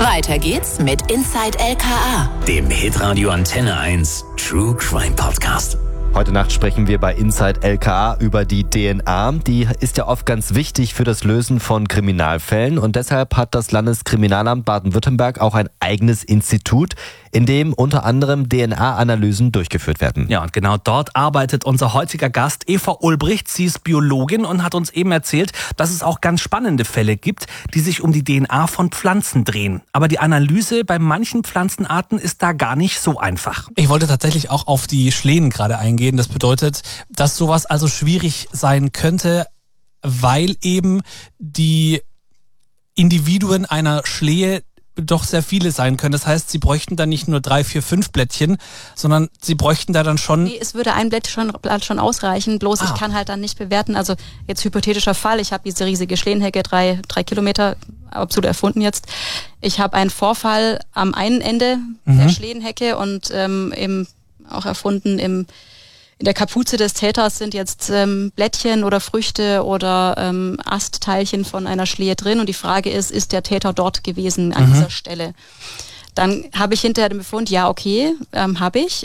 Weiter geht's mit Inside LKA, dem Hitradio Antenne 1 True Crime Podcast. Heute Nacht sprechen wir bei Inside LKA über die DNA. Die ist ja oft ganz wichtig für das Lösen von Kriminalfällen und deshalb hat das Landeskriminalamt Baden-Württemberg auch ein eigenes Institut, in dem unter anderem DNA-Analysen durchgeführt werden. Ja, und genau dort arbeitet unser heutiger Gast Eva Ulbricht. Sie ist Biologin und hat uns eben erzählt, dass es auch ganz spannende Fälle gibt, die sich um die DNA von Pflanzen drehen. Aber die Analyse bei manchen Pflanzenarten ist da gar nicht so einfach. Ich wollte tatsächlich auch auf die Schlehen gerade eingehen. Das bedeutet, dass sowas also schwierig sein könnte, weil eben die Individuen einer Schlehe doch sehr viele sein können. Das heißt, sie bräuchten dann nicht nur 3, 4, 5 Blättchen, sondern sie bräuchten da dann schon... Nee, es würde ein Blatt schon ausreichen, bloß ich kann halt dann nicht bewerten, also jetzt hypothetischer Fall, ich habe diese riesige Schlehenhecke, 3 Kilometer, absolut erfunden jetzt. Ich habe einen Vorfall am einen Ende der Schlehenhecke und eben auch erfunden in der Kapuze des Täters sind jetzt Blättchen oder Früchte oder Astteilchen von einer Schlehe drin und die Frage ist der Täter dort gewesen an dieser Stelle? Dann habe ich hinterher den Befund, ja okay, habe ich.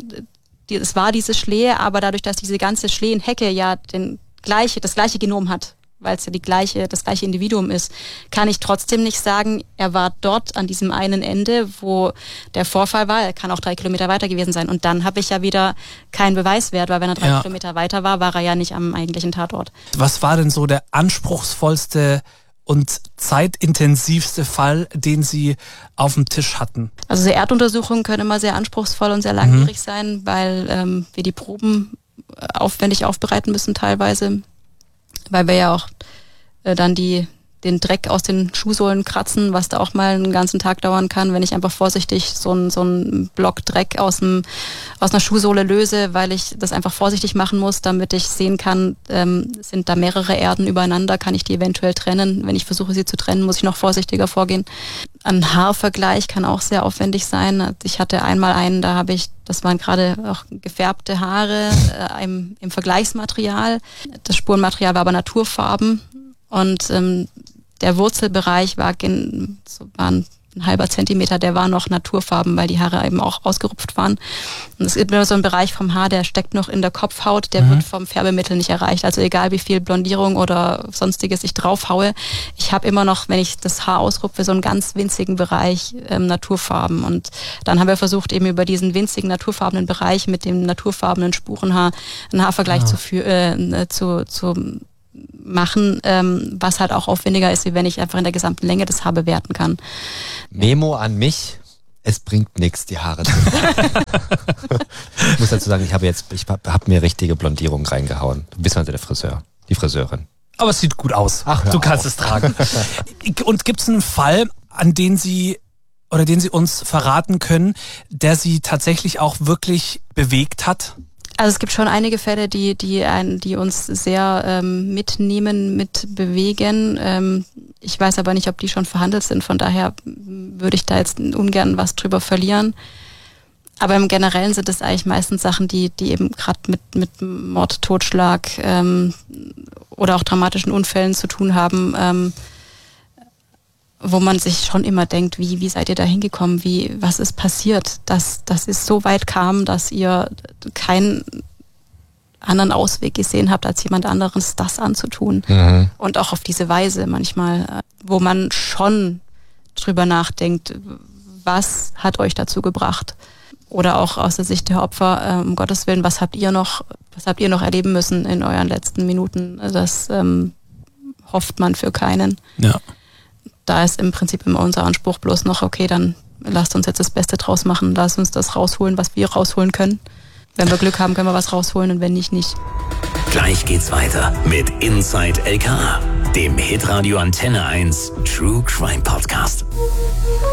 Es war diese Schlehe, aber dadurch, dass diese ganze Schlehenhecke ja das gleiche Genom hat, weil es ja das gleiche Individuum ist, kann ich trotzdem nicht sagen, er war dort an diesem einen Ende, wo der Vorfall war. Er kann auch 3 Kilometer weiter gewesen sein. Und dann habe ich ja wieder keinen Beweiswert, weil wenn er 3 Kilometer weiter war, war er ja nicht am eigentlichen Tatort. Was war denn so der anspruchsvollste und zeitintensivste Fall, den Sie auf dem Tisch hatten? Also so Erduntersuchungen können immer sehr anspruchsvoll und sehr langwierig sein, weil wir die Proben aufwendig aufbereiten müssen teilweise. Weil wir ja auch dann den Dreck aus den Schuhsohlen kratzen, was da auch mal einen ganzen Tag dauern kann, wenn ich einfach vorsichtig so einen Block Dreck aus einer Schuhsohle löse, weil ich das einfach vorsichtig machen muss, damit ich sehen kann, sind da mehrere Erden übereinander, kann ich die eventuell trennen. Wenn ich versuche, sie zu trennen, muss ich noch vorsichtiger vorgehen. Ein Haarvergleich kann auch sehr aufwendig sein. Ich hatte einmal einen, das waren gerade auch gefärbte Haare im Vergleichsmaterial. Das Spurenmaterial war aber Naturfarben und der Wurzelbereich war ein halber Zentimeter, der war noch Naturfarben, weil die Haare eben auch ausgerupft waren. Und es gibt nur so einen Bereich vom Haar, der steckt noch in der Kopfhaut, der wird vom Färbemittel nicht erreicht. Also egal wie viel Blondierung oder sonstiges ich draufhaue, ich habe immer noch, wenn ich das Haar ausrupfe, so einen ganz winzigen Bereich Naturfarben. Und dann haben wir versucht, eben über diesen winzigen naturfarbenen Bereich mit dem naturfarbenen Spurenhaar einen Haarvergleich zu machen, was halt auch aufwendiger ist, wie wenn ich einfach in der gesamten Länge das Haar bewerten kann. Memo an mich, es bringt nichts, die Haare zu machen. Ich muss dazu sagen, ich hab mir richtige Blondierung reingehauen. Du bist also die Friseurin. Aber es sieht gut aus. Ach, du kannst es tragen. Und gibt es einen Fall, den Sie uns verraten können, der Sie tatsächlich auch wirklich bewegt hat? Also es gibt schon einige Fälle, die uns sehr mitbewegen. Ich weiß aber nicht, ob die schon verhandelt sind. Von daher würde ich da jetzt ungern was drüber verlieren. Aber im Generellen sind es eigentlich meistens Sachen, die eben gerade mit Mord, Totschlag oder auch dramatischen Unfällen zu tun haben, wo man sich schon immer denkt, wie seid ihr da hingekommen, was ist passiert, dass es so weit kam, dass ihr keinen anderen Ausweg gesehen habt, als jemand anderes das anzutun. Und auch auf diese Weise manchmal, wo man schon drüber nachdenkt, was hat euch dazu gebracht? Oder auch aus der Sicht der Opfer, um Gottes Willen, was habt ihr noch erleben müssen in euren letzten Minuten? Das hofft man für keinen. Ja. Da ist im Prinzip immer unser Anspruch bloß noch, okay, dann lasst uns jetzt das Beste draus machen, lasst uns das rausholen, was wir rausholen können. Wenn wir Glück haben, können wir was rausholen und wenn nicht, nicht. Gleich geht's weiter mit Inside LKA, dem Hitradio Antenne 1 True Crime Podcast.